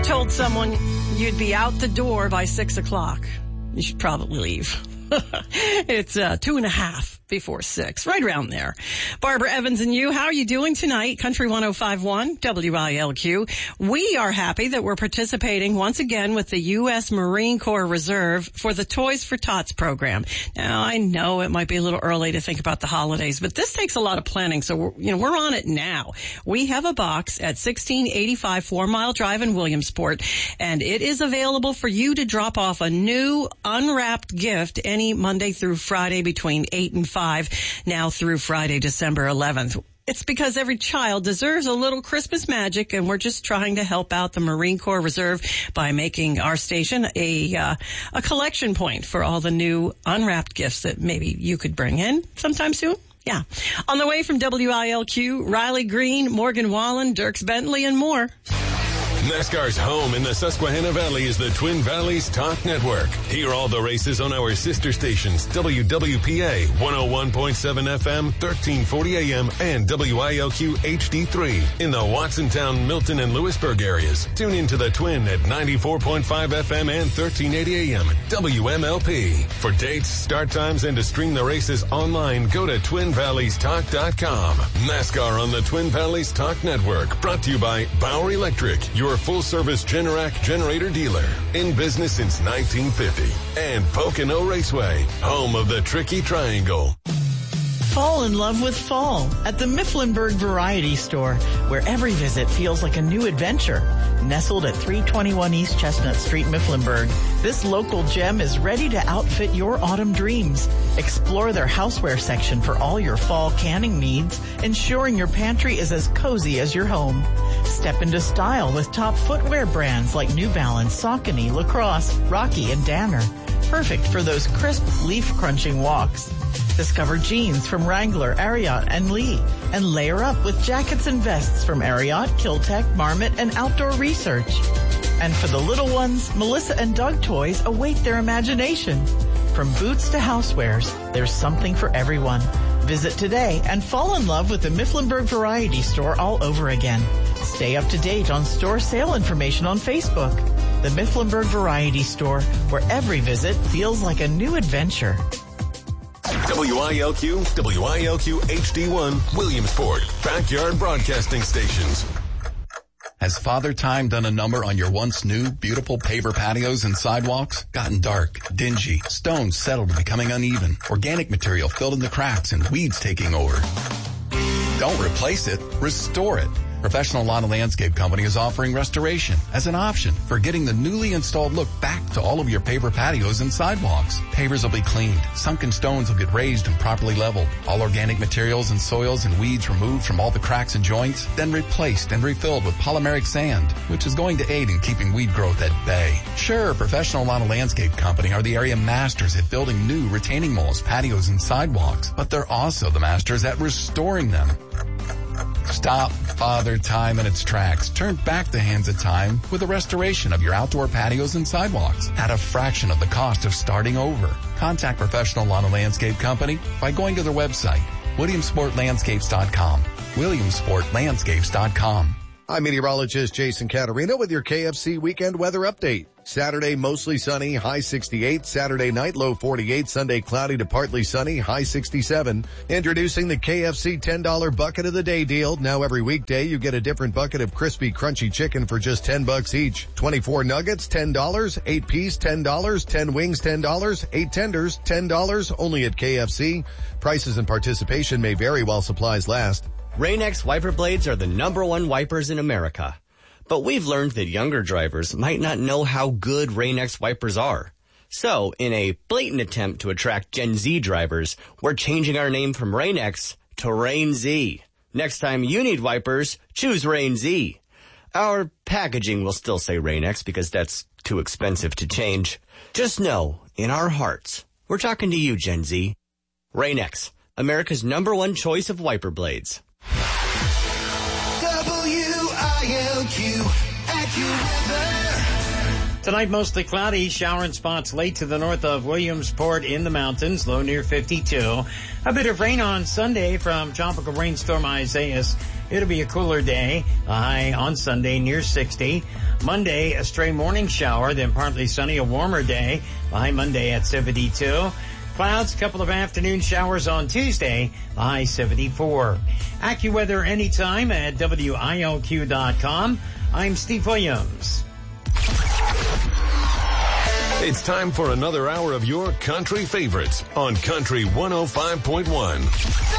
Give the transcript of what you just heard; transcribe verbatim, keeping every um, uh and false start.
Told someone you'd be out the door by six o'clock. You should probably leave. It's uh, two and a half before six, right around there. Barbara Evans and you, how are you doing tonight? Country one oh five point one, W I L Q. We are happy that we're participating once again with the U S Marine Corps Reserve for the Toys for Tots program. Now, I know it might be a little early to think about the holidays, but this takes a lot of planning, so we're, you know, we're on it now. We have a box at sixteen eighty-five Four Mile Drive in Williamsport, and it is available for you to drop off a new unwrapped gift any Monday through Friday between eight and five. Now through Friday, December eleventh. It's because every child deserves a little Christmas magic, and we're just trying to help out the Marine Corps Reserve by making our station a uh, a collection point for all the new unwrapped gifts that maybe you could bring in sometime soon. Yeah. On the way from W I L Q, Riley Green, Morgan Wallen, Dierks Bentley, and more. NASCAR's home in the Susquehanna Valley is the Twin Valleys Talk Network. Hear all the races on our sister stations, W W P A one oh one point seven F M, thirteen forty A M, and W I L Q H D three in the Watsontown, Milton, and Lewisburg areas. Tune into the Twin at ninety-four point five F M and thirteen eighty A M, W M L P. For dates, start times, and to stream the races online, go to twin valleys talk dot com. NASCAR on the Twin Valleys Talk Network, brought to you by Bauer Electric, your full-service Generac generator dealer. In business since nineteen fifty. And Pocono Raceway, home of the Tricky Triangle. Fall in love with fall at the Mifflinburg Variety Store, where every visit feels like a new adventure. Nestled at three twenty-one East Chestnut Street, Mifflinburg, this local gem is ready to outfit your autumn dreams. Explore their houseware section for all your fall canning needs, ensuring your pantry is as cozy as your home. Step into style with top footwear brands like New Balance, Saucony, Lacrosse, Rocky, and Danner. Perfect for those crisp, leaf-crunching walks. Discover jeans from Wrangler, Ariat, and Lee, and layer up with jackets and vests from Ariat, Kiltech, Marmot, and Outdoor Research. And for the little ones, Melissa and Doug toys await their imagination. From boots to housewares, there's something for everyone. Visit today and fall in love with the Mifflinburg Variety Store all over again. Stay up to date on store sale information on Facebook. The Mifflinburg Variety Store, where every visit feels like a new adventure. W I L Q, W I L Q H D one, Williamsport, backyard broadcasting stations. Has Father Time done a number on your once new, beautiful paver patios and sidewalks? Gotten dark, dingy, stones settled to becoming uneven, organic material filled in the cracks, and weeds taking over? Don't replace it, restore it. Professional Lawn and Landscape Company is offering restoration as an option for getting the newly installed look back to all of your paver patios and sidewalks. Pavers will be cleaned. Sunken stones will get raised and properly leveled. All organic materials and soils and weeds removed from all the cracks and joints, then replaced and refilled with polymeric sand, which is going to aid in keeping weed growth at bay. Sure, Professional Lawn and Landscape Company are the area masters at building new retaining walls, patios, and sidewalks, but they're also the masters at restoring them. Stop Father Time in its tracks. Turn back the hands of time with a restoration of your outdoor patios and sidewalks at a fraction of the cost of starting over. Contact Professional Lawn and Landscape Company by going to their website, williamsport landscapes dot com. williamsport landscapes dot com. I'm meteorologist Jason Caterino with your K F C weekend weather update. Saturday, mostly sunny, high sixty-eight. Saturday night, low forty-eight. Sunday, cloudy to partly sunny, high sixty-seven. Introducing the K F C ten dollar bucket of the day deal. Now every weekday, you get a different bucket of crispy, crunchy chicken for just ten bucks each. twenty-four nuggets, ten dollars. eight piece, ten dollars. ten wings, ten dollars. eight tenders, ten dollars. Only at K F C. Prices and participation may vary while supplies last. Rain-X wiper blades are the number one wipers in America. But we've learned that younger drivers might not know how good Rain-X wipers are. So, in a blatant attempt to attract Gen Z drivers, we're changing our name from Rain-X to Rain-Z. Next time you need wipers, choose Rain-Z. Our packaging will still say Rain-X because that's too expensive to change. Just know, in our hearts, we're talking to you, Gen Z. Rain-X, America's number one choice of wiper blades. Tonight, mostly cloudy, showering spots late to the north of Williamsport in the mountains, low near fifty-two. A bit of rain on Sunday from Tropical Rainstorm Isaias. It'll be a cooler day, a high on Sunday near sixty. Monday, a stray morning shower, then partly sunny, a warmer day. The high Monday at seventy-two. Clouds, a couple of afternoon showers on Tuesday, the high seventy-four. AccuWeather anytime at W I L Q dot com. I'm Steve Williams. It's time for another hour of your country favorites on Country one oh five point one.